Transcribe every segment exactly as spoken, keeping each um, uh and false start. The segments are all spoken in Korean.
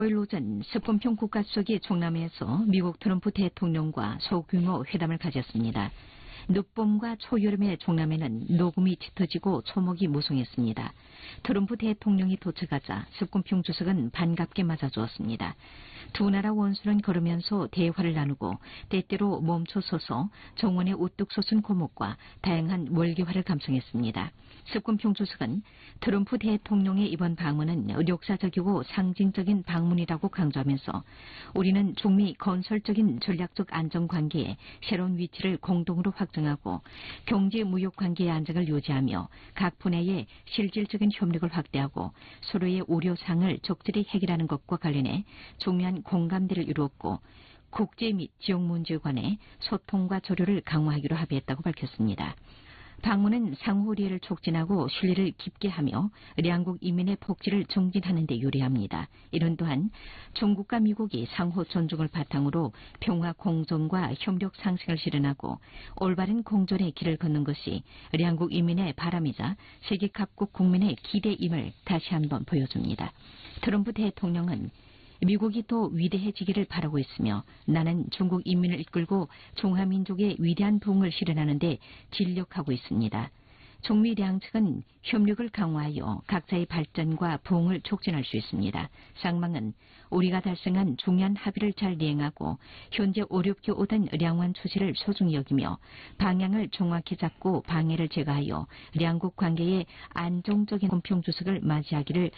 오일 오전 습권평 국가수석이 종남에서 미국 트럼프 대통령과 소규모 회담을 가졌습니다. 늦봄과 초여름의 종남에는 녹음이 짙어지고 초목이 무성했습니다. 트럼프 대통령이 도착하자 습권평 주석은 반갑게 맞아주었습니다. 두 나라 원수는 걸으면서 대화를 나누고 때때로 멈춰서서 정원에 우뚝 솟은 고목과 다양한 월계화를 감상했습니다. 습권평 주석은 트럼프 대통령의 이번 방문은 역사적이고 상징적인 방문이라고 강조하면서 우리는 중미 건설적인 전략적 안정관계에 새로운 위치를 공동으로 확정하고 경제 무역 관계의 안정을 유지하며 각 분야의 실질적인 협력을 확대하고 서로의 우려사항을 적절히 해결하는 것과 관련해 중요한 공감대를 이루었고 국제 및 지역 문제에 관해 소통과 조율을 강화하기로 합의했다고 밝혔습니다. 방문은 상호 우리를 촉진하고 신뢰를 깊게 하며 양국 인민의 복지를 증진하는 데 유리합니다. 이런 또한 중국과 미국이 상호 존중을 바탕으로 평화 공존과 협력 상생을 실현하고 올바른 공존의 길을 걷는 것이 양국 인민의 바람이자 세계 각국 국민의 기대임을 다시 한번 보여줍니다. 트럼프 대통령은 미국이 더 위대해지기를 바라고 있으며 나는 중국 인민을 이끌고 중화민족의 위대한 부흥을 실현하는 데尽力하고 있습니다. 중미 양측은 협력을 강화하여 각자의 발전과 부흥을 촉진할 수 있습니다. 쌍방은 우리가 달성한 중요한 합의를 잘 이행하고 현재 어렵게 오던 양원 추세를 소중히 여기며 방향을 정확히 잡고 방해를 제거하여 양국 관계의 안정적인 공평 주석을 맞이하기를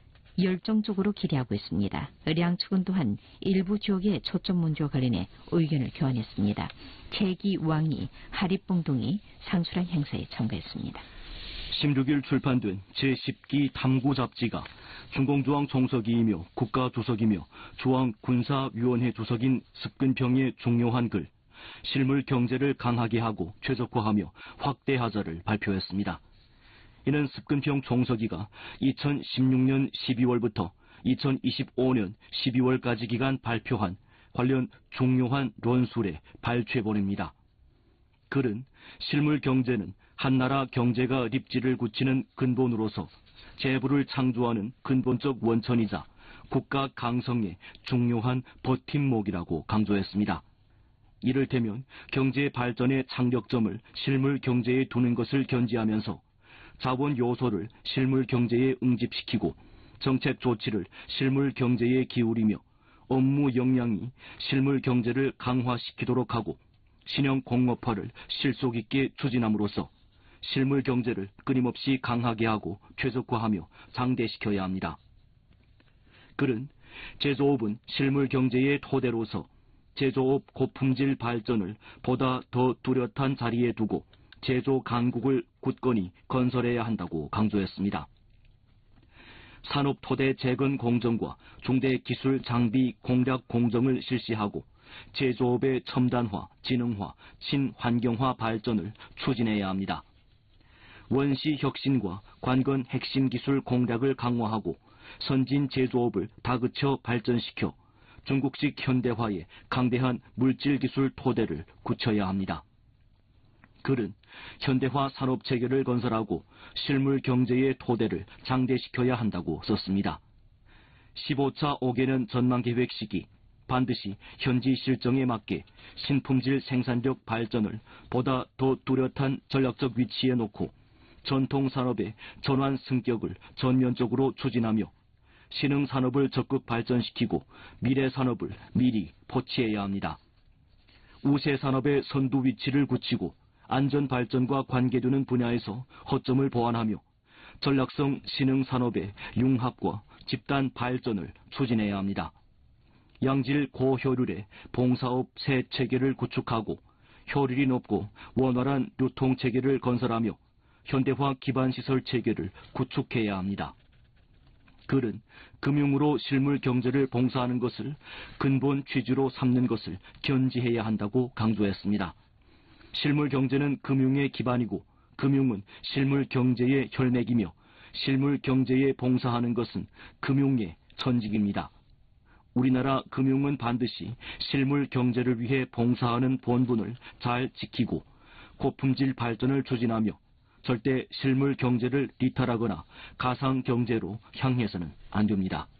열정적으로 기대하고 있습니다. 양측은 또한 일부 지역의 초점 문제와 관련해 의견을 교환했습니다. 최기 왕이 하립봉 등이 상수란 행사에 참가했습니다. 십육 일 출판된 제십 기 탐구 잡지가 중공조항 총서기이며 국가주석이며 중앙군사위원회 주석인 습근평의 중요한 글, 실물 경제를 강하게 하고 최적화하며 확대하자를 발표했습니다. 이는 습근평 총서기가 이천십육 년 십이월부터 이천이십오 년 십이월까지 기간 발표한 관련 중요한論술의 발췌본입니다. 글은 실물 경제는 한나라 경제가 립지를 굳히는 근본으로서 재부를 창조하는 근본적 원천이자 국가 강성의 중요한 버팀목이라고 강조했습니다. 이를테면 경제 발전의 창력점을 실물 경제에 두는 것을 견지하면서 자본 요소를 실물 경제에 응집시키고 정책 조치를 실물 경제에 기울이며 업무 역량이 실물 경제를 강화시키도록 하고 신형 공업화를 실속 있게 추진함으로써 실물 경제를 끊임없이 강하게 하고 최적화하며 장대시켜야 합니다. 글은 제조업은 실물 경제의 토대로서 제조업 고품질 발전을 보다 더 뚜렷한 자리에 두고 제조 강국을 굳건히 건설해야 한다고 강조했습니다. 산업 토대 재건 공정과 중대 기술 장비 공략 공정을 실시하고 제조업의 첨단화, 지능화, 친환경화 발전을 추진해야 합니다. 원시 혁신과 관건 핵심 기술 공략을 강화하고 선진 제조업을 다그쳐 발전시켜 중국식 현대화의 강대한 물질기술 토대를 굳혀야 합니다. 글은 현대화 산업체계를 건설하고 실물 경제의 토대를 장대시켜야 한다고 썼습니다. 십오 차 오 개년 전망계획 시기 반드시 현지 실정에 맞게 신품질 생산력 발전을 보다 더 뚜렷한 전략적 위치에 놓고 전통산업의 전환 승격을 전면적으로 추진하며 신흥산업을 적극 발전시키고 미래산업을 미리 포치해야 합니다. 우세산업의 선두 위치를 굳히고 안전발전과 관계되는 분야에서 허점을 보완하며 전략성 신흥산업의 융합과 집단 발전을 추진해야 합니다. 양질 고효율의 봉사업 새 체계를 구축하고 효율이 높고 원활한 유통체계를 건설하며 현대화 기반시설 체계를 구축해야 합니다. 글은 금융으로 실물 경제를 봉사하는 것을 근본 취지로 삼는 것을 견지해야 한다고 강조했습니다. 실물 경제는 금융의 기반이고 금융은 실물 경제의 혈맥이며 실물 경제에 봉사하는 것은 금융의 천직입니다. 우리나라 금융은 반드시 실물 경제를 위해 봉사하는 본분을 잘 지키고 고품질 발전을 추진하며 절대 실물 경제를 이탈하거나 가상 경제로 향해서는 안 됩니다.